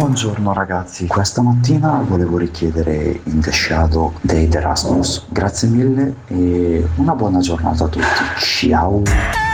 Buongiorno ragazzi, questa mattina volevo richiedere In the Shadow dei The Rasmus. Grazie mille e una buona giornata a tutti. Ciao!